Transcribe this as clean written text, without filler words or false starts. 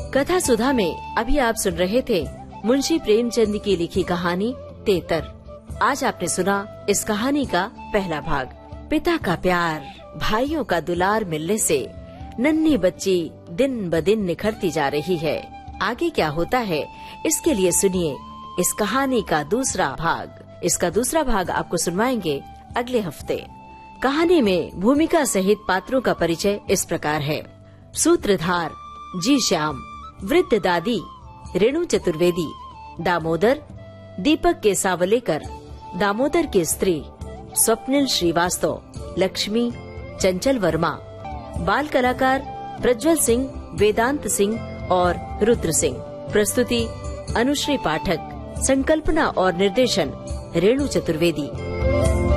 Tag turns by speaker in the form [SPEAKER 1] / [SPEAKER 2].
[SPEAKER 1] कथा सुधा में अभी आप सुन रहे थे मुंशी प्रेमचंद की लिखी कहानी तेतर। आज आपने सुना इस कहानी का पहला भाग। पिता का प्यार, भाइयों का दुलार मिलने से नन्ही बच्ची दिन ब दिन निखरती जा रही है। आगे क्या होता है इसके लिए सुनिए इस कहानी का दूसरा भाग। इसका दूसरा भाग आपको सुनवाएंगे अगले हफ्ते। कहानी में भूमिका सहित पात्रों का परिचय इस प्रकार है। सूत्रधार जी श्याम, वृद्ध दादी रेणु चतुर्वेदी, दामोदर दीपक के सावलेकर, दामोदर की स्त्री स्वप्निल श्रीवास्तव, लक्ष्मी चंचल वर्मा, बाल कलाकार प्रज्वल सिंह, वेदांत सिंह और रुद्र सिंह। प्रस्तुति अनुश्री पाठक, संकल्पना और निर्देशन रेणु चतुर्वेदी।